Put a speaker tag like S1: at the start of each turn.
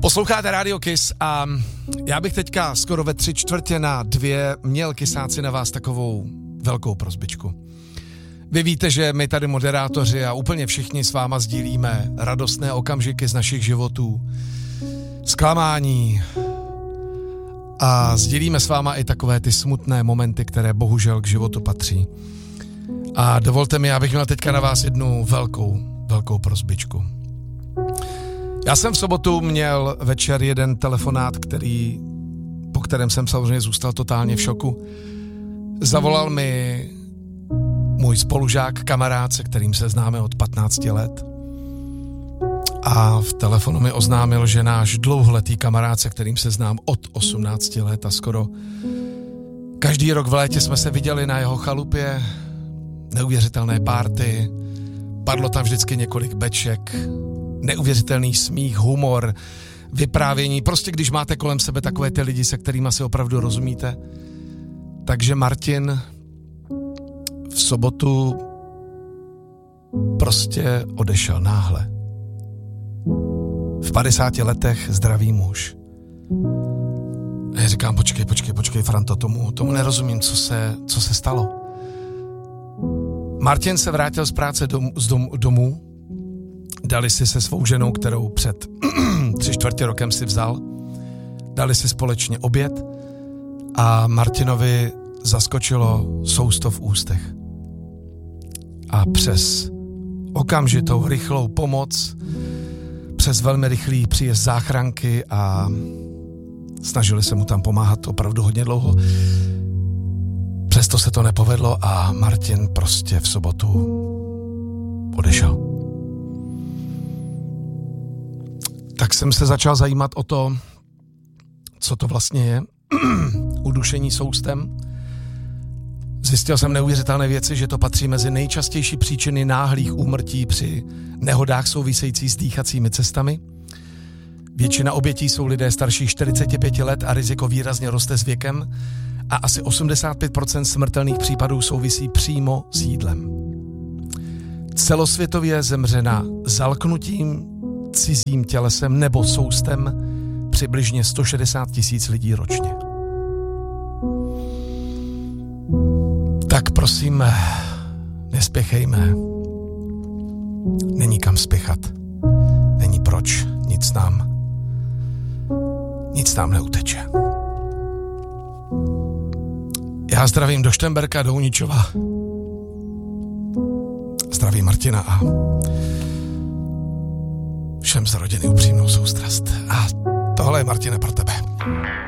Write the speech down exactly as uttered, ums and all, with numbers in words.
S1: Posloucháte Radio Kiss a já bych teďka skoro ve tři čtvrtě na dvě měl kysáci na vás takovou velkou prosbičku. Vy víte, že my tady moderátoři a úplně všichni s váma sdílíme radostné okamžiky z našich životů, zklamání a sdílíme s váma i takové ty smutné momenty, které bohužel k životu patří. A dovolte mi, abych měl teďka na vás jednu velkou, velkou prosbičku. Já jsem v sobotu měl večer jeden telefonát, který, po kterém jsem samozřejmě zůstal totálně v šoku. Zavolal mi můj spolužák, kamarád, se kterým se známe od patnácti let. A v telefonu mi oznámil, že náš dlouholetý kamarád, se kterým se znám od osmnácti let a skoro každý rok v létě jsme se viděli na jeho chalupě, neuvěřitelné párty, padlo tam vždycky několik beček, neuvěřitelný smích, humor, vyprávění, prostě když máte kolem sebe takové ty lidi, se kterými si opravdu rozumíte. Takže Martin v sobotu prostě odešel náhle. V padesáti letech zdravý muž. A já říkám, počkej, počkej, počkej, Franto, tomu, tomu nerozumím, co se, co se stalo. Martin se vrátil z práce dom, z dom, domů, dali si se svou ženou, kterou před tři čtvrtě rokem si vzal, dali si společně oběd a Martinovi zaskočilo sousto v ústech. A přes okamžitou rychlou pomoc, přes velmi rychlý příjezd záchranky a snažili se mu tam pomáhat opravdu hodně dlouho, přesto se to nepovedlo a Martin prostě v sobotu odešel. Tak jsem se začal zajímat o to, co to vlastně je, udušení soustem. Zjistil jsem neuvěřitelné věci, že to patří mezi nejčastější příčiny náhlých úmrtí při nehodách související s dýchacími cestami. Většina obětí jsou lidé starších čtyřicet pět let a riziko výrazně roste s věkem a asi osmdesát pět procent smrtelných případů souvisí přímo s jídlem. Celosvětově zemře na zalknutím cizím tělesem nebo soustem přibližně sto šedesát tisíc lidí ročně. Tak prosím, nespěchejme. Není kam spěchat. Není proč. Nic nám. Nic nám neuteče. Já zdravím do Štemberka, do Uničova. Zdravím Martina a všem z rodiny upřímnou soustrast. A tohle je, Martine, pro tebe.